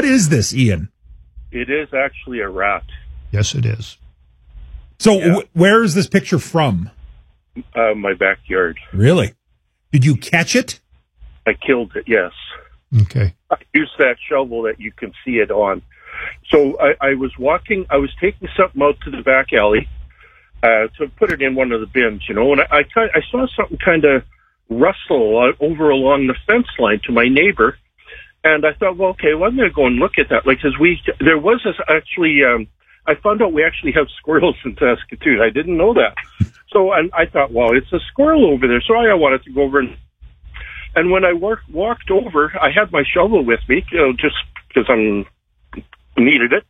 What is this, Ian? It is actually a rat. Yes, it is. So where is this picture from? My backyard. Really? Did you catch it? I killed it, yes. Okay. I used that shovel that you can see it on. So I was walking, I was taking something out to the back alley to put it in one of the bins, and I saw something kind of rustle over along the fence line to my neighbor, and I thought, well, okay, well, I'm going to go and look at that, because there was this actually, I found out we actually have squirrels in Saskatoon. I didn't know that. So I thought, well, it's a squirrel over there, so I wanted to go over and when I walked over, I had my shovel with me, just because I needed it,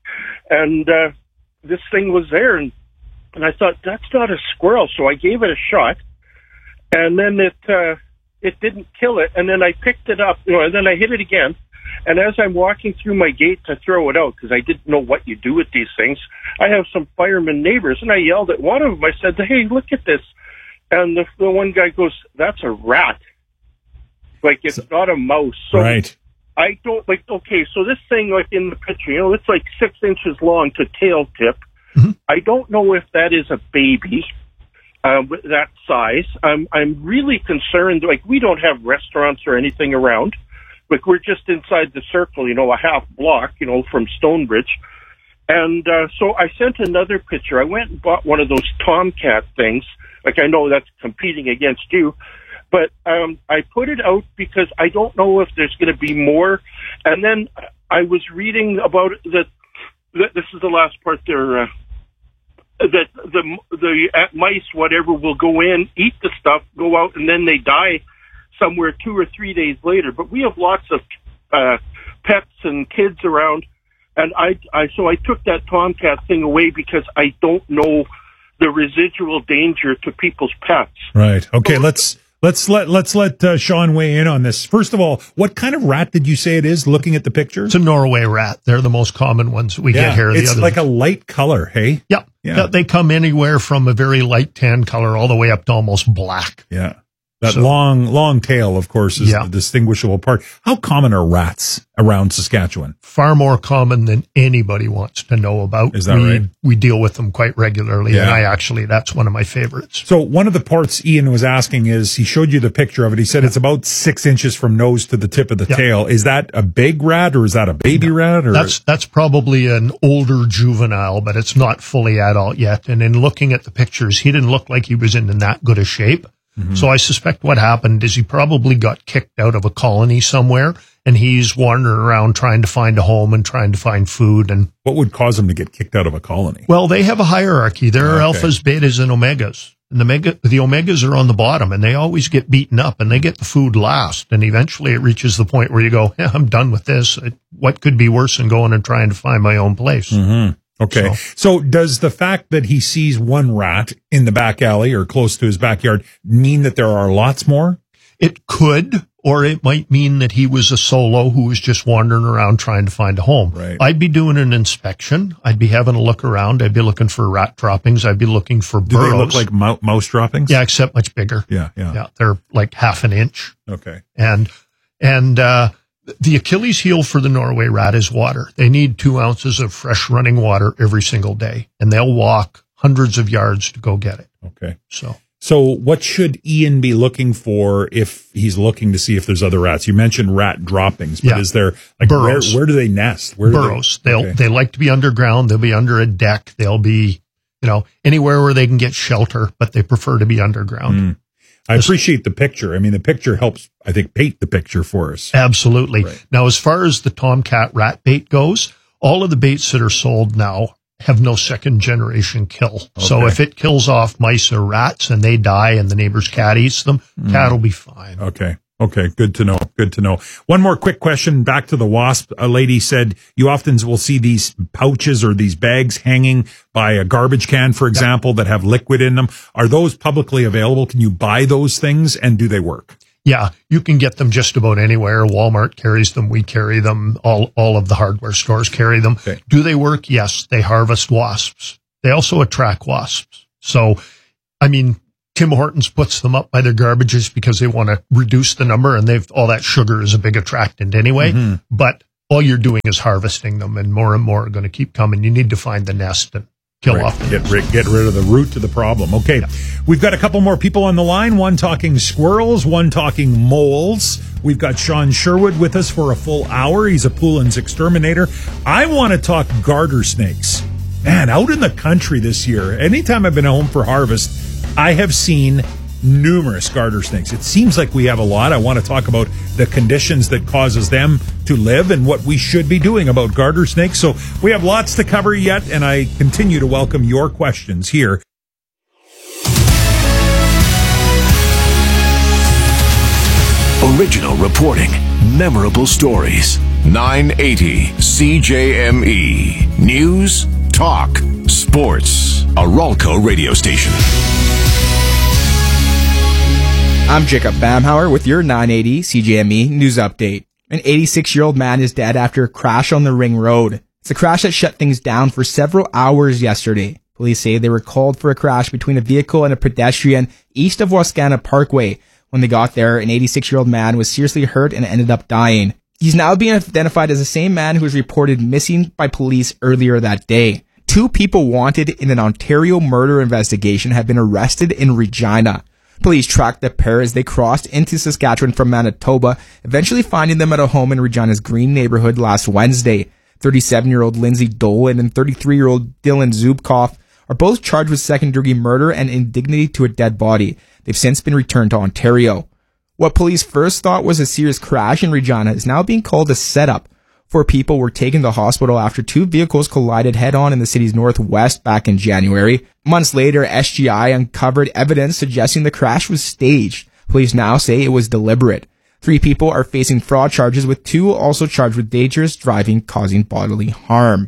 and this thing was there, and I thought, that's not a squirrel, so I gave it a shot, and then it didn't kill it, and then I picked it up, and then I hit it again, and as I'm walking through my gate to throw it out, because I didn't know what you do with these things, I have some fireman neighbors, and I yelled at one of them, I said, hey, look at this, and the one guy goes, that's a rat. Like, it's not a mouse. So right. I don't, okay, so this thing, in the picture, it's 6 inches long to tail tip. Mm-hmm. I don't know if that is a baby, with that size. I'm really concerned, we don't have restaurants or anything around. We're just inside the circle, a half block, from Stonebridge. And so I sent another picture. I went and bought one of those Tomcat things. I know that's competing against you. But I put it out because I don't know if there's going to be more. And then I was reading about that this is the last part there, that the mice, whatever, will go in, eat the stuff, go out, and then they die somewhere 2 or 3 days later. But we have lots of pets and kids around. And so I took that Tomcat thing away because I don't know the residual danger to people's pets. Right. Okay, Let's let Sean weigh in on this. First of all, what kind of rat did you say it is, looking at the pictures? It's a Norway rat. They're the most common ones we get here. It's like a light color, hey? Yeah. They come anywhere from a very light tan color all the way up to almost black. Yeah. That long tail, of course, is the distinguishable part. How common are rats around Saskatchewan? Far more common than anybody wants to know about. Is that right? We deal with them quite regularly, and that's one of my favorites. So one of the parts Ian was asking is, he showed you the picture of it. He said it's about 6 inches from nose to the tip of the tail. Is that a big rat, or is that a baby rat? Or that's probably an older juvenile, but it's not fully adult yet. And in looking at the pictures, he didn't look like he was in that good a shape. Mm-hmm. So I suspect what happened is he probably got kicked out of a colony somewhere, and he's wandering around trying to find a home and trying to find food. And what would cause him to get kicked out of a colony? Well, they have a hierarchy. There are alphas, betas, and omegas. And the omegas are on the bottom, and they always get beaten up, and they get the food last. And eventually it reaches the point where you go, I'm done with this. What could be worse than going and trying to find my own place? Mm-hmm. Okay. So does the fact that he sees one rat in the back alley or close to his backyard mean that there are lots more? It could, or it might mean that he was a solo who was just wandering around trying to find a home. Right. I'd be doing an inspection. I'd be having a look around. I'd be looking for rat droppings. I'd be looking for burrows. Do they look like mouse droppings? Yeah, except much bigger. Yeah. They're like half an inch. Okay. And the Achilles heel for the Norway rat is water. They need 2 ounces of fresh running water every single day, and they'll walk hundreds of yards to go get it. Okay. So what should Ian be looking for if he's looking to see if there's other rats? You mentioned rat droppings, but is there burrows? Where do they nest? Burrows. They like to be underground. They'll be under a deck. They'll be, anywhere where they can get shelter, but they prefer to be underground. I appreciate the picture. I mean, the picture helps, I think, paint the picture for us. Absolutely. Right. Now, as far as the Tomcat rat bait goes, all of the baits that are sold now have no second generation kill. Okay. So if it kills off mice or rats and they die and the neighbor's cat eats them, cat will be fine. Okay. Good to know. One more quick question back to the wasp. A lady said you often will see these pouches or these bags hanging by a garbage can, for example, that have liquid in them. Are those publicly available? Can you buy those things, and do they work? Yeah, you can get them just about anywhere. Walmart carries them. We carry them. All of the hardware stores carry them. Okay. Do they work? Yes. They harvest wasps. They also attract wasps. So, Tim Hortons puts them up by their garbages because they want to reduce the number, and all that sugar is a big attractant anyway. Mm-hmm. But all you're doing is harvesting them, and more are going to keep coming. You need to find the nest and kill off the nest. Get rid of the root to the problem. Okay, We've got a couple more people on the line, one talking squirrels, one talking moles. We've got Sean Sherwood with us for a full hour. He's a Poulin's exterminator. I want to talk garter snakes. Man, out in the country this year, anytime I've been home for harvest, I have seen numerous garter snakes. It seems like we have a lot. I want to talk about the conditions that causes them to live and what we should be doing about garter snakes. So we have lots to cover yet, and I continue to welcome your questions here. Original reporting, memorable stories. 980 CJME. News, talk, sports. A Ralco radio station. I'm Jacob Bamhauer with your 980 CJME news update. An 86-year-old man is dead after a crash on the Ring Road. It's a crash that shut things down for several hours yesterday. Police say they were called for a crash between a vehicle and a pedestrian east of Wascana Parkway. When they got there, an 86-year-old man was seriously hurt and ended up dying. He's now being identified as the same man who was reported missing by police earlier that day. 2 people wanted in an Ontario murder investigation have been arrested in Regina. Police tracked the pair as they crossed into Saskatchewan from Manitoba, eventually finding them at a home in Regina's Green neighborhood last Wednesday. 37-year-old Lindsay Dolan and 33-year-old Dylan Zubkoff are both charged with second-degree murder and indignity to a dead body. They've since been returned to Ontario. What police first thought was a serious crash in Regina is now being called a setup. 4 people were taken to the hospital after 2 vehicles collided head-on in the city's northwest back in January. Months later, SGI uncovered evidence suggesting the crash was staged. Police now say it was deliberate. 3 people are facing fraud charges, with 2 also charged with dangerous driving causing bodily harm.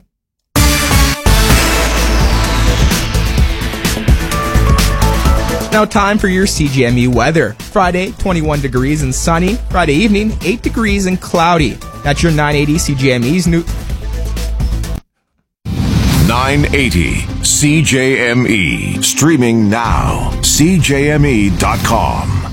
Now time for your CJME weather. Friday, 21 degrees and sunny. Friday evening, 8 degrees and cloudy. That's your 980 CJME's new... 980 CJME. Streaming now. CJME.com.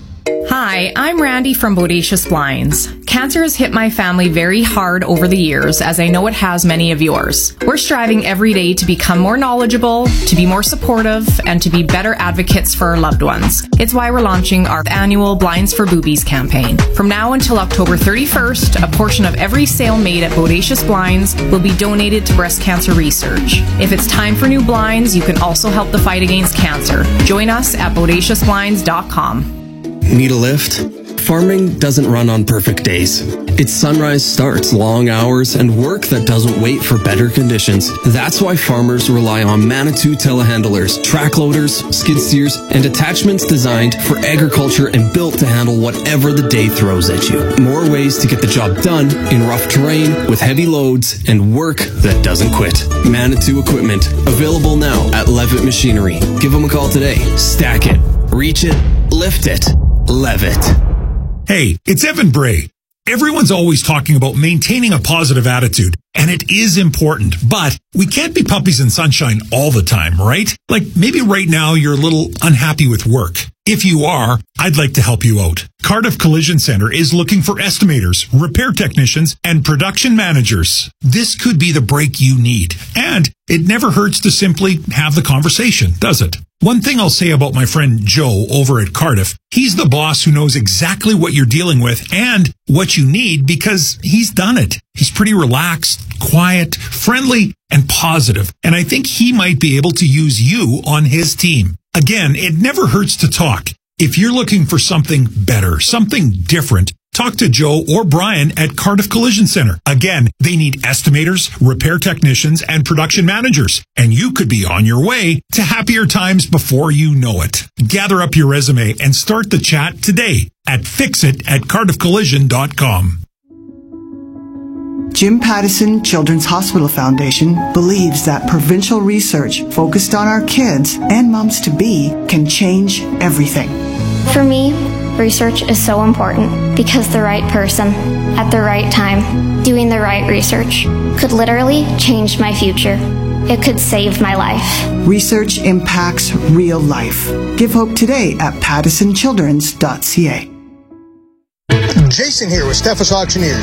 Hi, I'm Randy from Bodacious Blinds. Cancer has hit my family very hard over the years, as I know it has many of yours. We're striving every day to become more knowledgeable, to be more supportive, and to be better advocates for our loved ones. It's why we're launching our annual Blinds for Boobies campaign. From now until October 31st, a portion of every sale made at Bodacious Blinds will be donated to breast cancer research. If it's time for new blinds, you can also help the fight against cancer. Join us at bodaciousblinds.com. Need a lift? Farming doesn't run on perfect days. Its sunrise starts, long hours, and work that doesn't wait for better conditions. That's why farmers rely on Manitou telehandlers, track loaders, skid steers, and attachments designed for agriculture and built to handle whatever the day throws at you. More ways to get the job done in rough terrain with heavy loads and work that doesn't quit. Manitou equipment, available now at Levitt Machinery. Give them a call today. Stack it, reach it, lift it, Levitt. Hey, it's Evan Bray. Everyone's always talking about maintaining a positive attitude, and it is important, but we can't be puppies in sunshine all the time, right? Like maybe right now you're a little unhappy with work. If you are, I'd like to help you out. Cardiff Collision Center is looking for estimators, repair technicians, and production managers. This could be the break you need. And it never hurts to simply have the conversation, does it? One thing I'll say about my friend Joe over at Cardiff, he's the boss who knows exactly what you're dealing with and what you need because he's done it. He's pretty relaxed, quiet, friendly, and positive. And I think he might be able to use you on his team. Again, it never hurts to talk. If you're looking for something better, something different, talk to Joe or Brian at Cardiff Collision Center. Again, they need estimators, repair technicians, and production managers. And you could be on your way to happier times before you know it. Gather up your resume and start the chat today at fixit@cardiffcollision.com. Jim Pattison Children's Hospital Foundation believes that provincial research focused on our kids and moms-to-be can change everything. For me, research is so important because the right person at the right time doing the right research could literally change my future. It could save my life. Research impacts real life. Give hope today at pattisonchildrens.ca. Jason here with Steffes Auctioneers.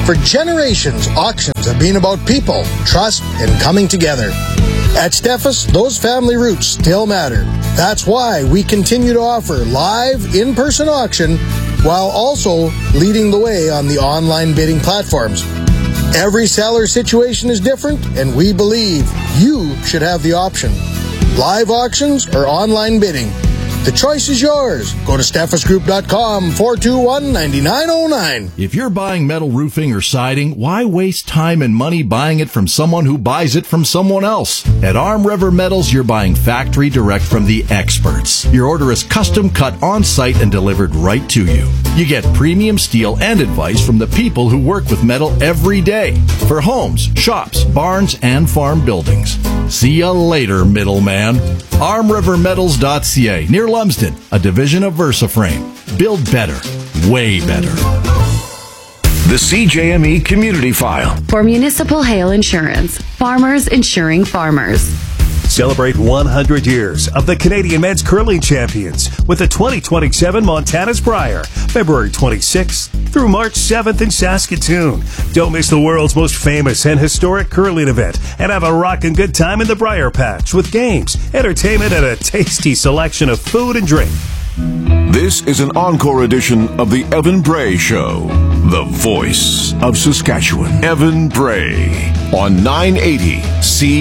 For generations, auctions have been about people, trust, and coming together. At Steffes, those family roots still matter. That's why we continue to offer live, in-person auction while also leading the way on the online bidding platforms. Every seller situation is different, and we believe you should have the option. Live auctions or online bidding. The choice is yours. Go to steffesgroup.com, 421-9909. If you're buying metal roofing or siding, why waste time and money buying it from someone who buys it from someone else? At Arm River Metals, you're buying factory direct from the experts. Your order is custom cut on-site and delivered right to you. You get premium steel and advice from the people who work with metal every day for homes, shops, barns, and farm buildings. See you later, middleman. ArmRiverMetals.ca, near Lumsden, a division of VersaFrame. Build better, way better. The CJME Community File. For Municipal Hail Insurance, farmers insuring farmers. Celebrate 100 years of the Canadian Men's Curling Champions with the 2027 Montana's Brier, February 26th through March 7th in Saskatoon. Don't miss the world's most famous and historic curling event and have a rockin' good time in the Brier Patch with games, entertainment, and a tasty selection of food and drink. This is an encore edition of the Evan Bray Show, the voice of Saskatchewan. Evan Bray on 980 C.